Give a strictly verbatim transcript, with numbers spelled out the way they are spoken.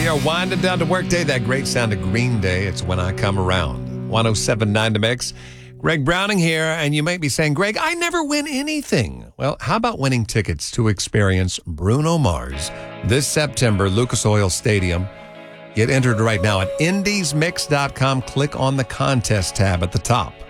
We are winding down to workday. That great sound of Green Day. It's When I Come Around. one oh seven point nine The Mix. Greg Browning here, and you might be saying, Greg, I never win anything. Well, how about winning tickets to experience Bruno Mars this September, Lucas Oil Stadium? Get entered right now at indies mix dot com. Click on the contest tab at the top.